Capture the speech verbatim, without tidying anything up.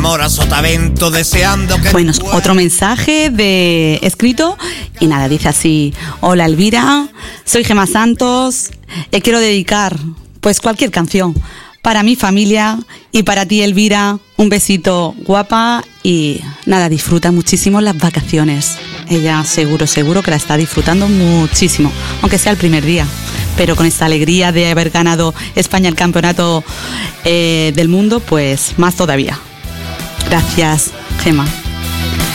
amor a sotavento, deseando que... Bueno, otro mensaje de escrito y nada, dice así: hola Elvira, soy Gemma Santos y quiero dedicar pues cualquier canción para mi familia y para ti, Elvira. Un besito, guapa, y nada, disfruta muchísimo las vacaciones. Ella seguro, seguro que la está disfrutando muchísimo, aunque sea el primer día, pero con esta alegría de haber ganado España el campeonato eh, del mundo, pues más todavía. Gracias, Gemma.